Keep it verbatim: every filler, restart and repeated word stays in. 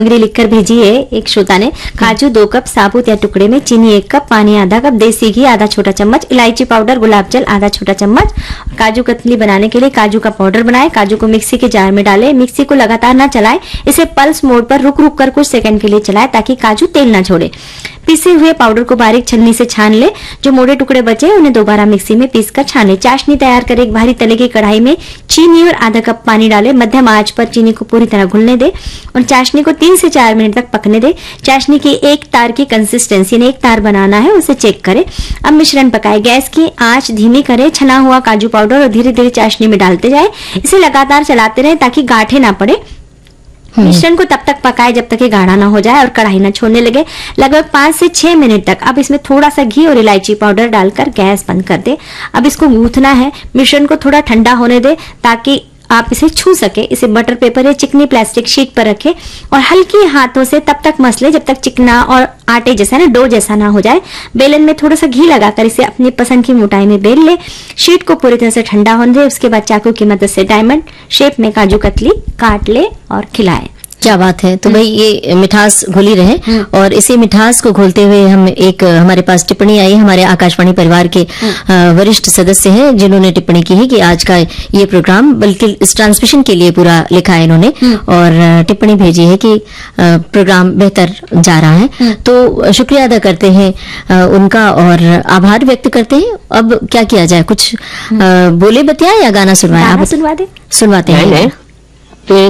सामग्री लिखकर भेजी है एक श्रोता ने। काजू दो कप साबुत या टुकड़े में, चीनी एक कप, पानी आधा कप, देसी घी आधा छोटा चम्मच, इलायची पाउडर, गुलाब जल आधा छोटा चम्मच। काजू कतली बनाने के लिए काजू का पाउडर बनाएं। काजू को मिक्सी के जार में डालें। मिक्सी को लगातार ना चलाएं, इसे पल्स मोड पर रुक रुक कर कुछ सेकंड के लिए चलाएं ताकि काजू तेल ना छोड़े। पीसे हुए पाउडर को बारीक छन्नी से छान ले। जो मोटे टुकड़े बचे उन्हें दोबारा मिक्सी में पीसकर छाने। चाशनी तैयार कर एक भारी तले की कढ़ाई में चीनी और आधा कप पानी डालें। मध्यम आंच पर चीनी को पूरी तरह घुलने दे और चाशनी को तीन से चार मिनट तक पकने दे। चाशनी की एक तार की कंसिस्टेंसी ने एक तार बनाना है, उसे चेक करें। अब मिश्रण पकाए। गैस की आंच धीमी करें। छना हुआ काजू पाउडर और धीरे धीरे चाशनी में डालते जाए। इसे लगातार चलाते रहे ताकि गांठें ना पड़े। मिश्रण को तब तक पकाए जब तक ये गाढ़ा ना हो जाए और कढ़ाई ना छोड़ने लगे, लगभग पांच से छह मिनट तक। अब इसमें थोड़ा सा घी और इलायची पाउडर डालकर गैस बंद कर दे। अब इसको गूंथना है। मिश्रण को थोड़ा ठंडा होने दे ताकि आप इसे छू सके। इसे बटर पेपर या चिकनी प्लास्टिक शीट पर रखें और हल्की हाथों से तब तक मसले जब तक चिकना और आटे जैसा ना डो जैसा ना हो जाए। बेलन में थोड़ा सा घी लगाकर इसे अपनी पसंद की मोटाई में बेल ले। शीट को पूरी तरह से ठंडा होने दे। उसके बाद चाकू की मदद से डायमंड शेप में काजू कतली काट ले और खिलाए। क्या बात है। तो भाई ये मिठास घोली रहे और इसी मिठास को घोलते हुए हम एक हमारे पास टिप्पणी आई। हमारे आकाशवाणी परिवार के वरिष्ठ सदस्य हैं जिन्होंने टिप्पणी की है कि आज का ये प्रोग्राम बल्कि इस ट्रांसमिशन के लिए पूरा लिखा है इन्होंने और टिप्पणी भेजी है कि प्रोग्राम बेहतर जा रहा है। तो शुक्रिया अदा करते हैं उनका और आभार व्यक्त करते हैं। अब क्या किया जाए, कुछ बोले बतिया या गाना सुनवाए? आप सुनवा दे। सुनवाते हैं।